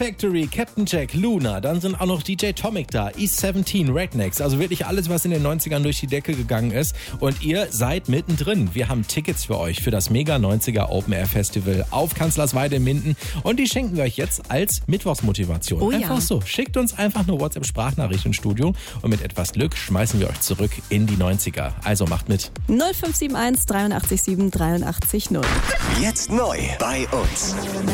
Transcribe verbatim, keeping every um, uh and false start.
Factory, Captain Jack, Luna, dann sind auch noch D J Tomic da, E siebzehn, Rednecks, also wirklich alles, was in den neunzigern durch die Decke gegangen ist. Und ihr seid mittendrin. Wir haben Tickets für euch für das Mega neunziger Open Air Festival auf Kanzlersweide in Minden und die schenken wir euch jetzt als Mittwochsmotivation. Oh ja. Einfach so, schickt uns einfach eine WhatsApp-Sprachnachricht ins Studio und mit etwas Glück schmeißen wir euch zurück in die neunziger. Also macht mit. null fünf sieben eins dreiundachtzig sieben dreiundachtzig null. Jetzt neu bei uns.